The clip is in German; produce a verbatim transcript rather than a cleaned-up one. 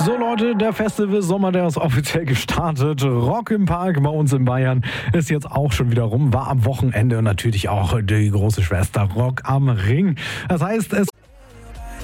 So Leute, der Festival Sommer, der ist offiziell gestartet. Rock im Park bei uns in Bayern ist jetzt auch schon wieder rum. War am Wochenende und natürlich auch die große Schwester Rock am Ring. Das heißt, es